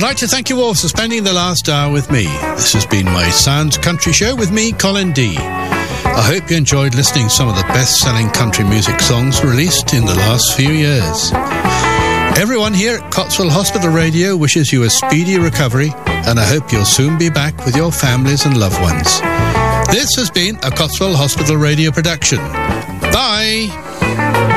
like to thank you all for spending the last hour with me. This has been my Sounds Country Show with me, Colin D. I hope you enjoyed listening to some of the best-selling country music songs released in the last few years. Everyone here at Cotswold Hospital Radio wishes you a speedy recovery, and I hope you'll soon be back with your families and loved ones. This has been a Cotswold Hospital Radio production. Bye!